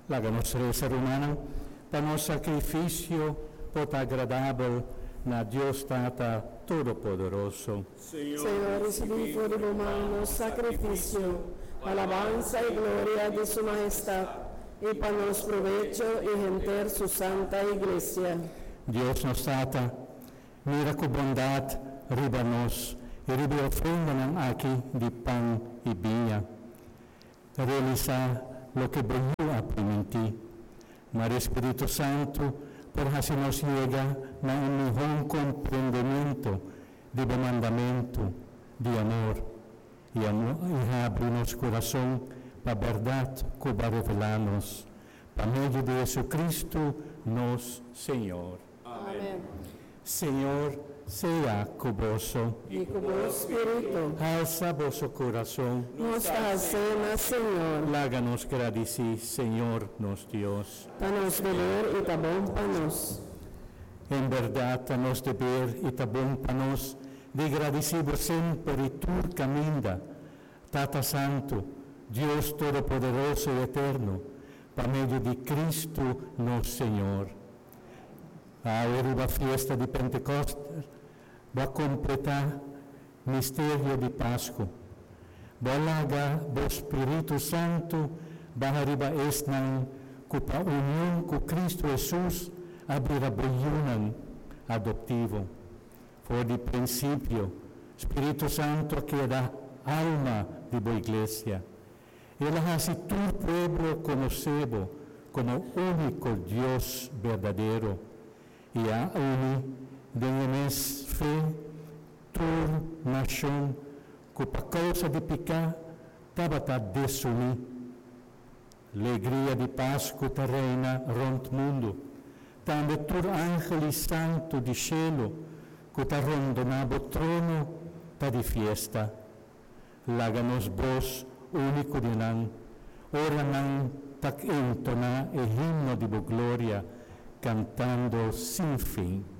Láganos ser humano, para nos sacrificio pot agradable na Dios Tata Todopoderoso. Señor, recibí por humano sacrificio, alabanza y gloria de su majestad, y para nos provecho y genter su santa iglesia. Dios nos Tata, mira con bondad riba nos, y riba ofrendan aquí de pan y vía. Realiza lo que brilló a ti. María Espíritu Santo, por hacernos llega a un mejor comprendimiento de mandamiento, de amor, y abre nuestro corazón para verdad que va a revelarnos. Por medio de Jesucristo, nos Señor. Amén. Señor, sea con vos. Y con vos, Espíritu. Alza vuestro corazón. Nos alcena, Señor. Láganos gradici, Señor, nos Dios. Danos beber y tabón panos. En verdad, a nos deber y tabón panos, de agradecido siempre y tu caminda, Tata Santo, Dios Todopoderoso y Eterno, por medio de Cristo, nos Señor. Ahora la fiesta de Pentecostés va a completar el misterio de Pascua. Va a lagar el Espíritu Santo, va a arriba esta con unión con Cristo Jesús, abrirá brillunan adoptivo. Por de principio, Espíritu Santo que da alma de la iglesia. Él hace tu pueblo conocido como único Dios verdadero. Y a uni de fe, tu nación, que por causa de pecar, estaba desunida. Alegria de Pascua reina rond mundo. Também tu ángel santo de cielo, que ta rondonava o trono, ta de fiesta. Láganos vos, único de nan, ora nan tak entona e himno de gloria, cantando sin fin.